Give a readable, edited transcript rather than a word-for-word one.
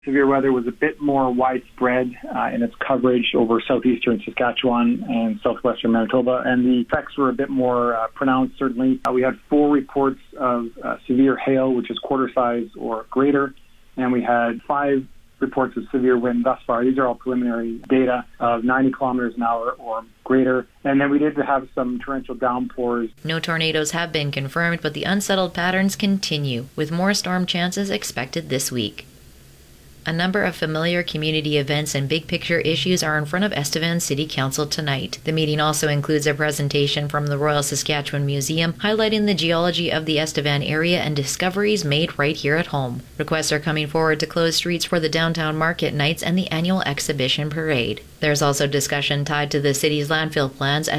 Severe weather was a bit more widespread in its coverage over southeastern Saskatchewan and southwestern Manitoba, and the effects were a bit more pronounced, certainly. We had 4 reports of severe hail, which is quarter size or greater, and we had 5 reports of severe wind thus far. These are all preliminary data of 90 kilometers an hour or greater. And then we did have some torrential downpours. No tornadoes have been confirmed, but the unsettled patterns continue, with more storm chances expected this week. A number of familiar community events and big-picture issues are in front of Estevan City Council tonight. The meeting also includes a presentation from the Royal Saskatchewan Museum highlighting the geology of the Estevan area and discoveries made right here at home. Requests are coming forward to close streets for the downtown market nights and the annual exhibition parade. There's also discussion tied to the city's landfill plans